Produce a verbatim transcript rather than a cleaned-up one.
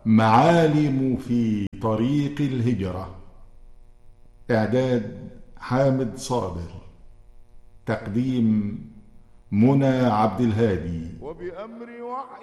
معالم في طريق الهجرة. إعداد حامد صابر. تقديم منى عبد الهادي. وبأمر وحي